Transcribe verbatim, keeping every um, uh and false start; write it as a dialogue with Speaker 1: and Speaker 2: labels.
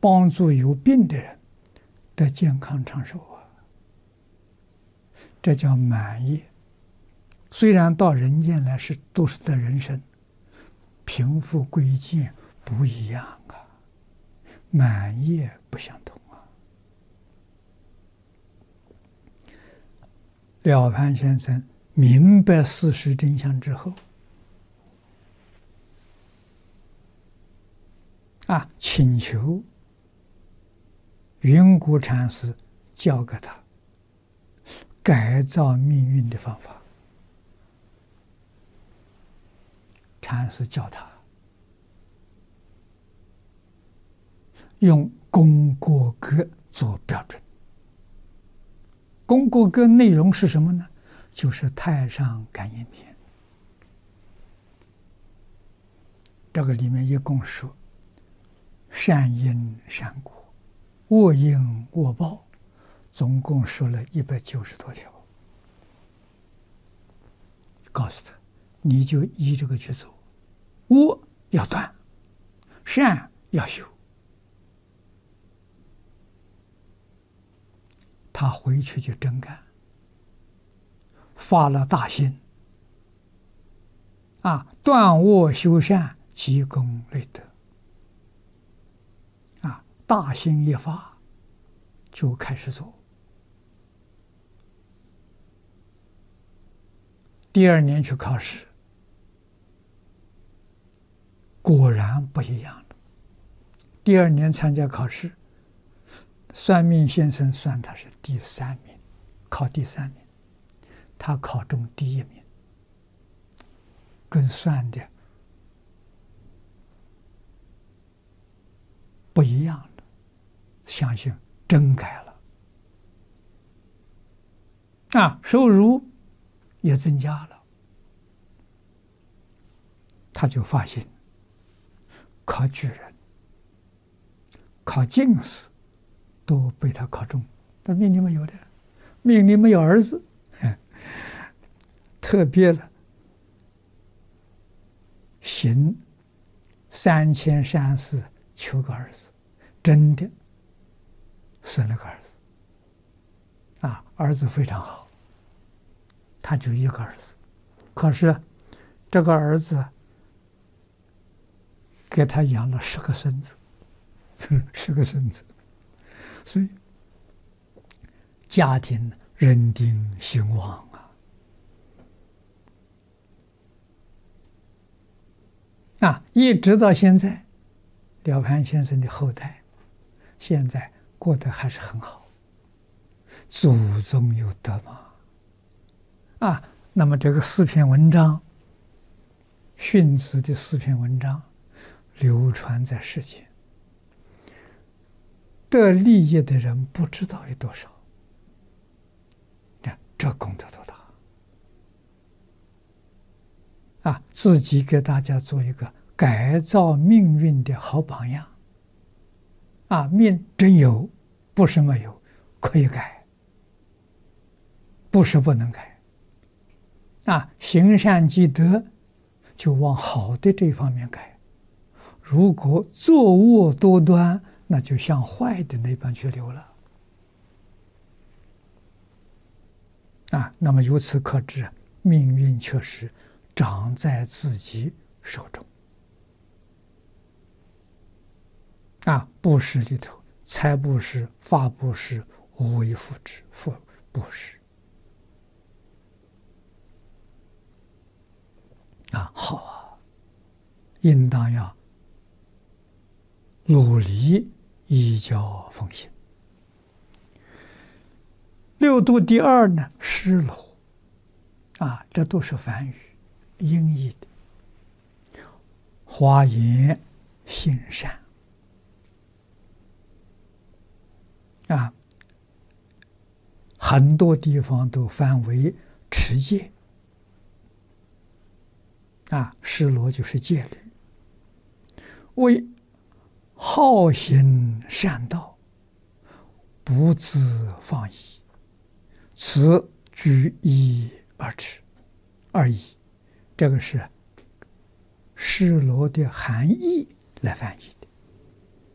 Speaker 1: 帮助有病的人得健康长寿啊，这叫满业。虽然到人间来是都是得人身，贫富贵贱不一样啊，满业不相同啊。了凡先生明白事实真相之后，啊，请求云谷禅师教给他改造命运的方法。禅师教他用功过格做标准。功过格内容是什么呢？就是《太上感应篇》。这个里面一共说善因善果，恶因恶报，总共说了一百九十多条。告诉他，你就依这个去做，恶要断，善要修。他回去就真干，发了大心，啊，断恶修善，积功累德。啊，大心一发，就开始做。第二年去考试，果然不一样了。第二年参加考试，算命先生算他是第三名，考第三名，他考中第一名，跟算的不一样了，相信真改了。啊，收入也增加了，他就发现考举人、考进士都被他考中，但命里没有的，命里没有儿子，特别了，行三千善事求个儿子，真的生了个儿子，啊，儿子非常好，他就一个儿子，可是这个儿子给他养了十个孙子，十个孙子，所以家庭人丁兴旺啊！啊，一直到现在，了凡先生的后代现在过得还是很好，祖宗有德嘛。啊，那么这个四篇文章，训子的四篇文章，流传在世间，得利益的人不知道有多少。这这功德多大啊！自己给大家做一个改造命运的好榜样啊！命真有，不是没有，可以改，不是不能改啊！行善积德，就往好的这方面改；如果作恶多端，那就向坏的那边去流了啊！那么由此可知，命运确实长在自己手中啊！布施里头，财布施、法布施、无为福祉、福布施啊，好啊，应当要努力依教奉行。六度第二呢，施罗啊，这都是梵语音译的。华严行善啊，很多地方都翻为持戒啊，施罗就是戒律，为好行善道，不自放逸，此举一而止而已。这个是施罗的含义来翻译的。